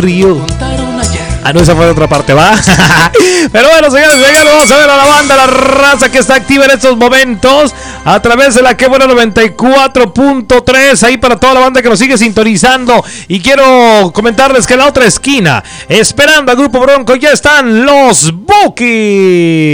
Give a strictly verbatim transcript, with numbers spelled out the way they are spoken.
frío. Ah, no, esa fue de otra parte, ¿va? Pero bueno, señores, señores, vamos a ver a la banda, la raza que está activa en estos momentos a través de la Que Buena noventa y cuatro punto tres, ahí para toda la banda que nos sigue sintonizando. Y quiero comentarles que en la otra esquina, esperando al Grupo Bronco, ya están los Buki.